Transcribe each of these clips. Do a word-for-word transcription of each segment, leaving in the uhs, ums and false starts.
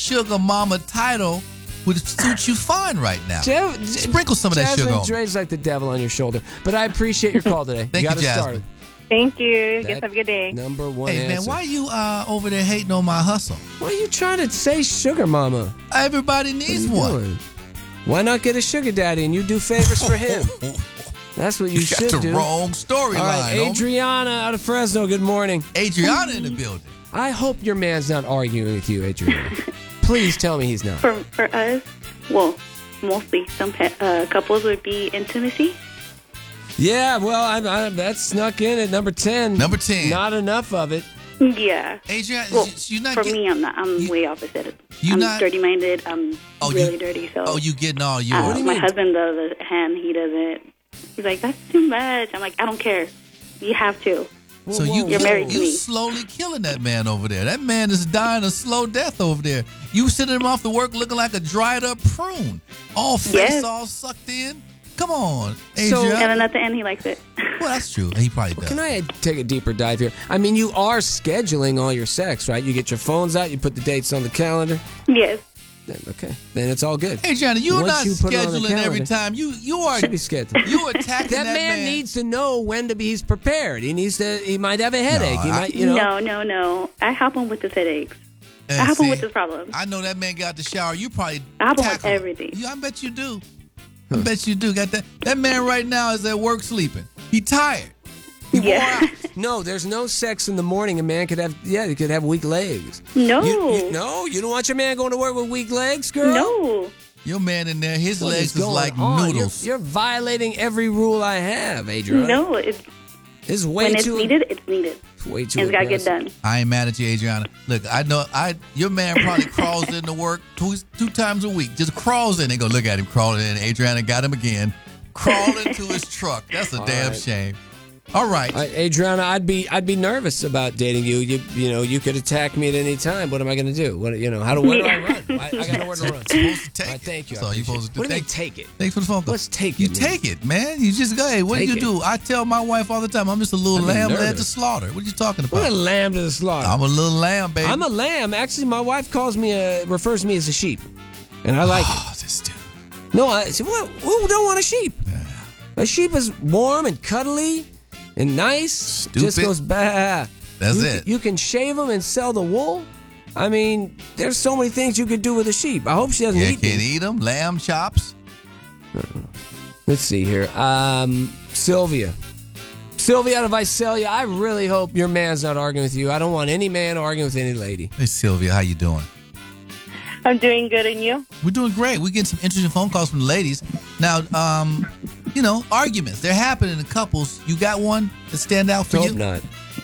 sugar mama title would suit you fine right now. Jeff, Sprinkle some of that Jasmine sugar on. Dre's like the devil on your shoulder. But I appreciate your call today. Thank you, you, got us Jasmine. started. Thank you. That Guess have a good day. Number one Hey, man, answer. why you uh, over there hating on my hustle? Why are you trying to say sugar mama? Everybody What are needs you one. doing? Why not get a sugar daddy and you do favors for him? That's what you, You should got the do. wrong storyline. All right, homie. Adriana out of Fresno, good morning. Adriana in the building. I hope your man's not arguing with you, Adriana. Please tell me he's not. For for us, well, mostly some pe- uh, couples would be intimacy. Yeah, well, I, I, that snuck in at number ten. Number ten. Not enough of it. Yeah. Adriana, Well, you not for get, me, I'm not. I'm you- way opposite. you I'm not- dirty-minded. I'm Oh, really you- dirty. So. Oh, you getting all you? Uh, What do you my mean? husband, the other hand, he doesn't. He's like, that's too much. I'm like, I don't care. You have to. So you You're married to you me. slowly killing that man over there. That man is dying a slow death over there. You sending him off to work looking like a dried up prune, all face Yes. all sucked in. Come on, So- Adriana. And then at the end, he likes it. Well, that's true. He probably does. Can I take a deeper dive here? I mean, you are scheduling all your sex, right? You get your phones out, you put the dates on the calendar. Yes. Then, okay, then it's all good. Adriana, you're Once not you put it on the scheduling every calendar, time. You you are should be scheduled. you attacking That, that, man, needs to know when to be. He's prepared. He needs to. He might have a headache. he I- might, you know. No, no, no. I help him with his headaches. And I help him see, with his problems. I know that man got the shower. You probably I help him with tackle him. everything. Yeah, I bet you do. I bet you do. Got that? That man right now is at work sleeping. He tired. He wore Yeah. out. No, there's no sex in the morning. A man could have. Yeah, he could have weak legs. No. You, you, no, you don't want your man going to work with weak legs, girl. No. Your man in there, his What legs is is going like on? You're- noodles. You're, violating every rule I have, Adriana. No. It's, This is way when it's too. needed, it's needed. It's way too. And it's got to get aggressive. done. I ain't mad at you, Adriana. Look, I know I your man probably crawls into work two, two times a week. Just crawls in. They go look at him crawling in. Adriana got him again. Crawled into his truck. That's a All damn right. shame. All right. Uh, Adriana, I'd be I'd be nervous about dating you. You you know you could attack me at any time. What am I going to do? What you know? How do where do I run? I, I got nowhere to run. supposed to take All right, it. thank you. That's I all you appreciate supposed it. to What do you take mean take it? Thanks for the phone call. Let's take it, You man. take it, man. You just go. Hey, what Take do you it. do? I tell my wife all the time, I'm just a little I'd be lamb led to nervous. slaughter. What are you talking What a about? lamb to the slaughter. I'm a little lamb, baby. I'm a lamb. Actually, my wife calls me a refers to me as a sheep, and I like it. Oh, this dude. No, I said, what? Who don't want a sheep? A sheep is warm and cuddly and nice. Just Stupid. goes bah. That's you, it. You can shave them and sell the wool. I mean, there's so many things you could do with a sheep. I hope she doesn't Yeah, eat can them. eat them. Lamb chops. Let's see here. Um, Sylvia. Sylvia out of Visalia, I really hope your man's not arguing with you. I don't want any man arguing with any lady. Hey, Sylvia, how you doing? I'm doing good, and you? We're doing great. We're getting some interesting phone calls from the ladies. Now, um, you know, arguments. They're happening in couples. You got one that stand out for Hope you? not.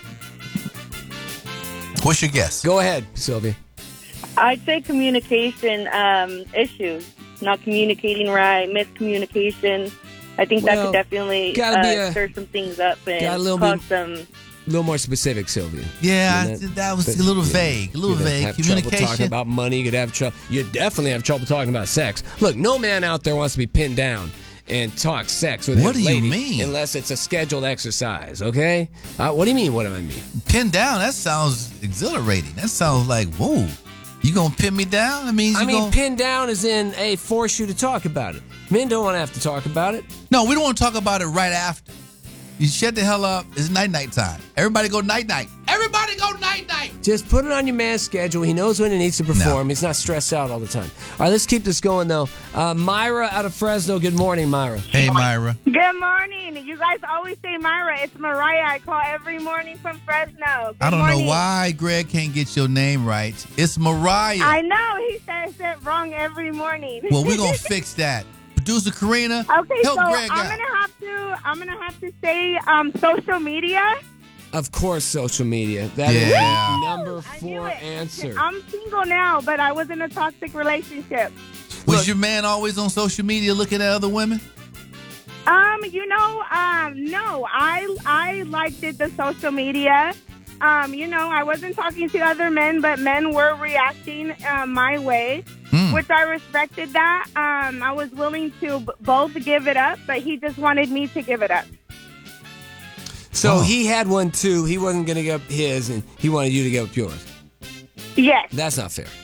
What's your guess? Go ahead, Sylvia. I'd say communication um, issues, not communicating right, miscommunication. I think that Well, could definitely gotta be uh, a- stir some things up got a and little cause bit- some. A little more specific, Sylvia. Yeah, I, You know, that was but, a little yeah, vague. A little You'd vague. have trouble talking Communication. about money. You could have trouble. You definitely have trouble talking about sex. Look, no man out there wants to be pinned down and talk sex with What his do you lady mean? unless it's a scheduled exercise. Okay? Uh, what do you mean? What do I mean? Pinned down. That sounds exhilarating. That sounds like, whoa. You gonna pin me down? That means I you mean, gonna... pinned down is in a force you to talk about it. Men don't want to have to talk about it. No, we don't want to talk about it right after. You shut the hell up. It's night night time. Everybody go night night. Everybody go night night. Just put it on your man's schedule. He knows when he needs to perform. He's not stressed out all the time. All right, let's keep this going, though. Uh, Myra out of Fresno. Good morning, Myra. Hey, Myra. Good morning. You guys always say Myra. It's Mariah. I call every morning from Fresno. Good I don't morning. know why Greg can't get your name right. It's Mariah. I know. He says it wrong every morning. Well, we're gonna fix that. Producer Karina, Okay, help so Greg I'm out. gonna have to. I'm gonna have to say um, social media. Of course, social media. That is Yeah. the number I knew four it. answer. I'm single now, but I was in a toxic relationship. Was Look- your man always on social media looking at other women? Um, you know, um, no, I I liked it the social media. Um, you know, I wasn't talking to other men, but men were reacting uh, my way, Hmm. which I respected that. Um, I was willing to b- both give it up, but he just wanted me to give it up. So Oh. he had one too. He wasn't going to give up his, and he wanted you to give up yours. Yes. That's not fair. Yeah.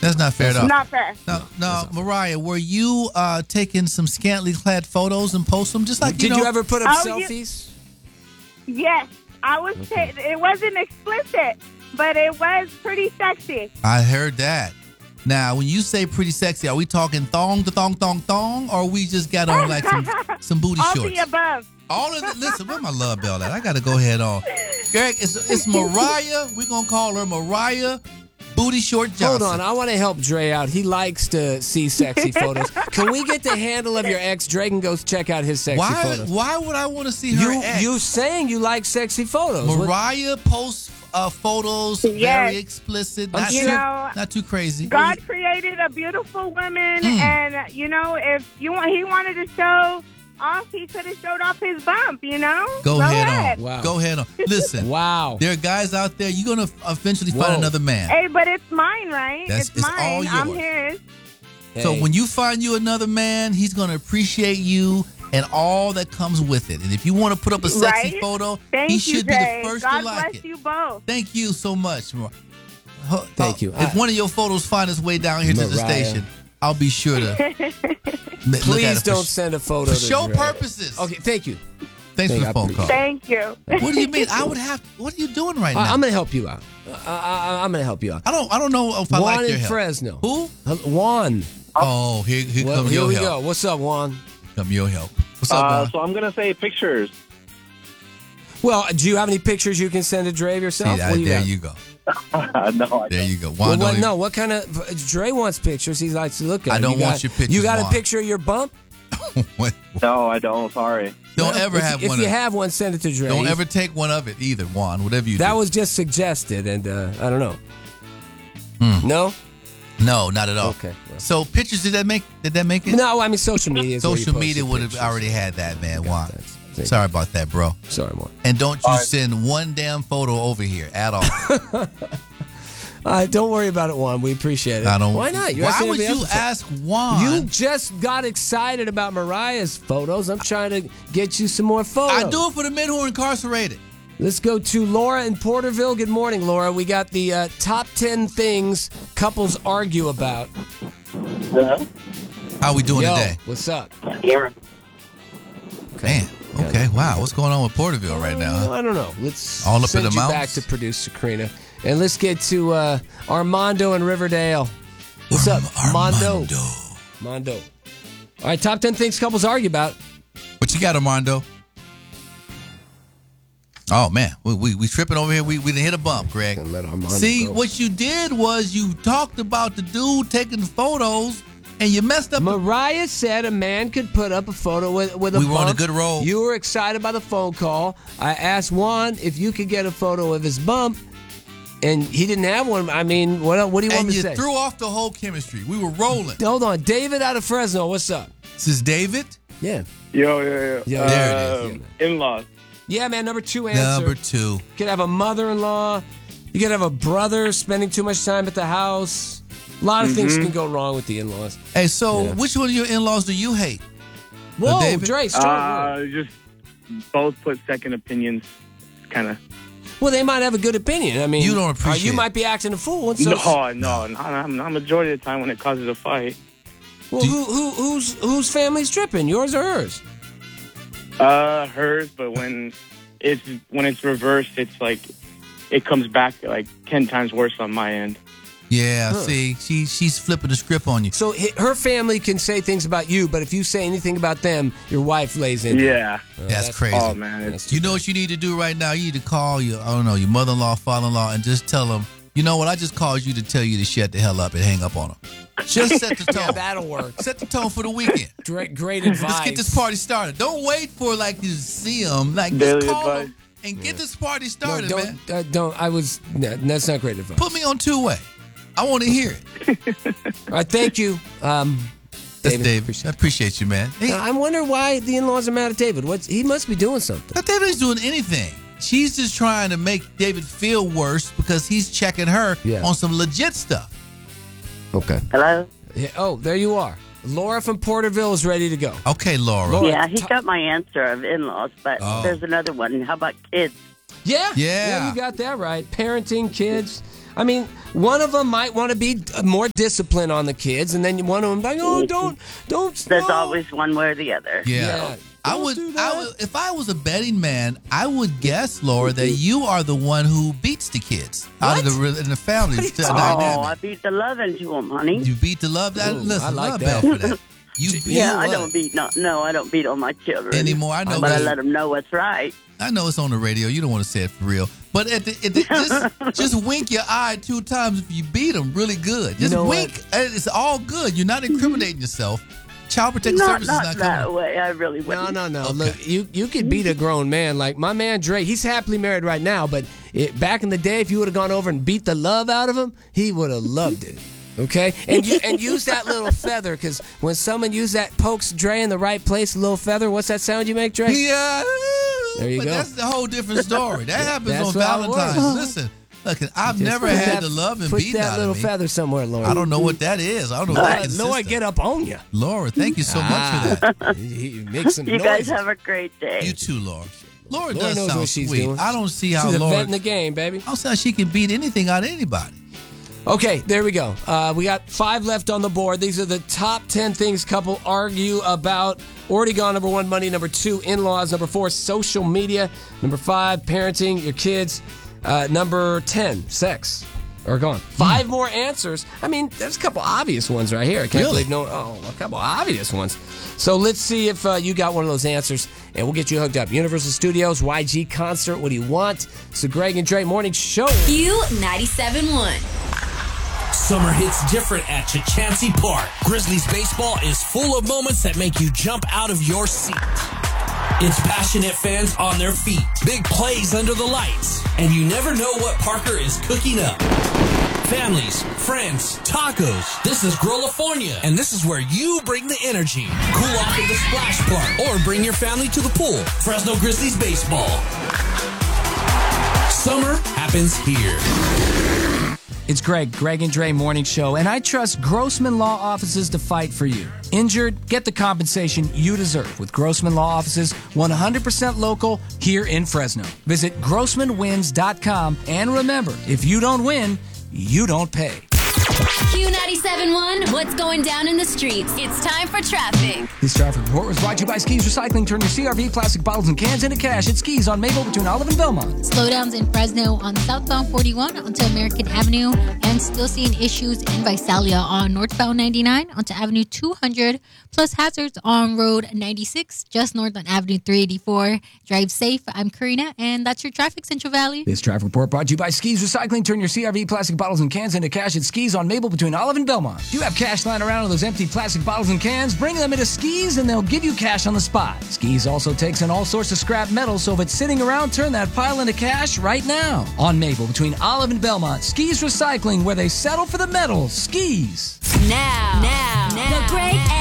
That's not fair at all. Not fair. Now, now Mariah, were you uh, taking some scantily clad photos and post them just like you Did know? you ever put up Oh, you- selfies? Yes, I was. Okay. Ta- it wasn't explicit, but it was pretty sexy. I heard that. Now, when you say pretty sexy, are we talking thong to thong thong thong, or we just got on like some some booty All shorts? the above. All of it. Listen, where my love bell at? I got to go ahead on. Greg, it's, it's Mariah. We're going to call her Mariah Booty Short Johnson. Hold on, I want to help Dre out. He likes to see sexy photos. Can we get the handle of your ex? Dre can go check out his sexy Why, photos. why would I want to see her You ex? you saying you like sexy photos? What- Mariah posts uh, photos, Yes. very explicit, I'm not, sure- too, You know, not too crazy. God created a beautiful woman, Mm. and you know, if you want, he wanted to show off, he could have showed off his bump. You know, Go ahead on. Wow. Go ahead on. Listen, Wow. there are guys out there. You're going to eventually Whoa. find another man. Hey, but it's mine, right? That's- it's it's mine. all I'm yours. his. So Hey. when you find you another man, he's going to appreciate you and all that comes with it. And if you want to put up a sexy Right? photo, Thank he you, should be Jay. the first God to like bless it. you both. Thank you so much. Mar- Uh, Thank you. If I- one of your photos find its way down here to the Mariah. station, I'll be sure to m- look at Please it don't for, send a photo for to show Dre. purposes. Okay, thank you. Thanks Thank for the I phone appreciate call. Thank you. What do you mean? I would have. What are you doing right now? I, I'm going to help you out. I, I, I'm going to help you out. I don't. I don't know if I Juan like your in help. Fresno. Who? Uh, Juan. Oh, here, here Well, comes here your we help. go. What's up, Juan? Come your help. What's up, Uh, Juan? so I'm gonna say pictures. Well, do you have any pictures you can send to Dre of yourself? See, What I, do you there got? you go. no, I There don't. you go. Juan, Well, don't what, even- no, what kind of Dre wants pictures? He likes to look at. I it. don't You want got- your pictures, You got Juan. a picture of your bump? What? No, I don't. Sorry. Don't Well, ever if, have if one. you of, have one, send it to Dre. don't ever take one of it either, Juan. Whatever you That do. was just suggested, and uh, I don't know. Hmm. No, no, not at all. Okay, well. So pictures did that make? Did that make it? no. I mean, social media. Is where you Social post media your would have pictures. already had that, man. Juan. That's- thank Sorry about that, bro. you. Sorry, Juan. And don't you All right. send one damn photo over here at all. All right, don't worry about it, Juan. We appreciate it. I don't. Why not? You're why asking would everybody you else to- ask Juan? You just got excited about Mariah's photos. I'm trying to get you some more photos. I do it for the men who are incarcerated. Let's go to Laura in Porterville. Good morning, Laura. We got the uh, top ten things couples argue about. How we doing Yo, today? what's up? Man. Okay. Wow. What's going on with Porterville right now? Well, Huh? I don't know. Let's All up in send the you back mountains? to producer Karina. And let's get to uh, Armando in Riverdale. What's up, Mondo? Armando. Mondo. All right, top ten things couples argue about. What you got, Armando? Oh man, we we, we tripping over here. We we didn't hit a bump, Greg. Gonna let Armando See, go. what you did was you talked about the dude taking photos, and you messed up. the- Mariah said a man could put up a photo with, with a We were on a bump. good roll. You were excited by the phone call. I asked Juan if you could get a photo of his bump, and he didn't have one. I mean, what what do you want and me you to say? threw off the whole chemistry. We were rolling. Hold on. David out of Fresno, what's up? This is David. Yeah. Yo, yo, yo. Yeah. There it Um, In-laws. Yeah, man, number two answer. Number two. You could have a mother-in-law. You could have a brother spending too much time at the house. A lot of things can go wrong with the in-laws. Hey, so Yeah. which one of your in-laws do you hate? Whoa, David? Dre, strong word. Uh, just both put second opinions. Kind of. Well, they might have a good opinion. I mean, You don't uh, appreciate You it. might be acting a fool. And so, No, no, not, not majority of the time when it causes a fight. well, Do- who, who, whose whose family's tripping? Yours or hers? Uh, hers, but when it's when it's reversed, it's like it comes back like ten times worse on my end. Yeah, Huh. see, she she's flipping the script on you. So hi- her family can say things about you, but if you say anything about them, your wife lays in. Yeah. That's crazy. Oh man, it's, That's You know what you need to do right now? You need to call your, I don't know, your mother-in-law, father-in-law, and just tell them, you know what? I just called you to tell you to shut the hell up and hang up on them. Just set the tone. Yeah, that'll work. Set the tone for the weekend. Great, great advice. Let's get this party started. Don't wait for like you to see them. Like Daily just call advice. them and get this party No, started, don't, man. uh, don't. I was. No, that's not great advice. Put me on two-way. I want to hear it. All right, thank you, um, That's David. David. Appreciate I appreciate you, man. Hey, I wonder why the in-laws are mad at David. What's he must be doing something. not David's doing anything. She's just trying to make David feel worse because he's checking her Yeah. on some legit stuff. Okay. Hello? Yeah, oh, there you are. Laura from Porterville is ready to go. Okay, Laura. Laura. Yeah, he t- got my answer of in-laws, but Oh. there's another one. How about kids? Yeah. Yeah. you got that right. Parenting, kids. I mean, one of them might want to be more disciplined on the kids, and then one of them like, oh, don't, don't. There's no. always one way or the other. Yeah. Yeah. I Don't would, do I that. would, if I was a betting man, I would guess, Laura, that you are the one who beats the kids out of the re- in the family What are you the talking Oh, I dynamic. beat the love into them, honey. You beat the love. That Ooh, listen, I like love that. Bell for that. You beat Yeah, I what? don't beat no, no, I don't beat on my children Anymore. I know but I that- let them know what's right. I know it's on the radio. You don't want to say it for real, but at the, at the, just just wink your eye two times if you beat them really good. Just know wink. and It's all good. You're not incriminating yourself. Child Protective Not, Services not not that coming. way. I really No, wouldn't. no, no. Okay. Look, you you could beat a grown man like my man Dre. He's happily married right now, but it, back in the day, if you would have gone over and beat the love out of him, he would have loved it. Okay, and you and use that little feather, because when someone use that pokes Dre in the right place, a little feather. What's that sound you make, Dre? Yeah. There you but go. that's the whole different story. That happens That's on how it Valentine's. works. Listen, look, I've Just never put had that- the love and put beating that out little of me. feather somewhere, Laura. I don't know what that is. I don't know what that Uh, consists Laura, of. get up on you. Laura, thank you so much Ah, for that. he, he makes some You noises. guys have a great day. You too, Laura. Laura, Laura does knows sound what she's sweet. doing. I don't see how She's a Laura. vet in the game, baby. I don't see how she can beat anything out of anybody. Okay, there we go. Uh, we got five left on the board. These are the top ten things couple argue about. Already gone. Number one, money. Number two, in-laws. Number four, social media. Number five, parenting your kids. Uh, number ten, sex. Are gone. Five more answers. I mean, there's a couple obvious ones right here. I can't Really? believe no. Oh, a couple obvious ones. So let's see if uh, you got one of those answers, and we'll get you hooked up. Universal Studios, Y G concert. What do you want? It's the Greg and Dre Morning Show. Q ninety-seven point one. Summer hits different at Chauncey Park. Grizzlies baseball is full of moments that make you jump out of your seat. It's passionate fans on their feet, big plays under the lights, and you never know what Parker is cooking up. Families, friends, tacos. This is Grolifornia, and this is where you bring the energy. Cool off at the splash park, or bring your family to the pool. Fresno Grizzlies baseball. Summer happens here. It's Greg, Greg and Dre Morning Show, and I trust Grossman Law Offices to fight for you. Injured? Get the compensation you deserve with Grossman Law Offices, one hundred percent local here in Fresno. Visit grossman wins dot com, and remember, if you don't win, you don't pay. Q ninety-seven point one, what's going down in the streets? It's time for traffic. This traffic report was brought to you by Skis Recycling. Turn your C R V plastic bottles and cans into cash at Skis on Maple between Olive and Belmont. Slowdowns in Fresno on southbound forty-one onto American Avenue, and still seeing issues in Visalia on northbound ninety-nine onto Avenue two hundred, plus hazards on Road ninety-six just north on Avenue three eighty-four. Drive safe. I'm Karina, and that's your traffic, Central Valley. This traffic report brought to you by Skis Recycling. Turn your C R V plastic bottles and cans into cash at Skis on Maple between Olive and Belmont. Do you have cash lying around in those empty plastic bottles and cans? Bring them into Skis and they'll give you cash on the spot. Skis also takes in all sorts of scrap metal, so if it's sitting around, turn that pile into cash right now. On Maple between Olive and Belmont, Skis Recycling, where they settle for the metal. Skis. Now, now, now, the Greg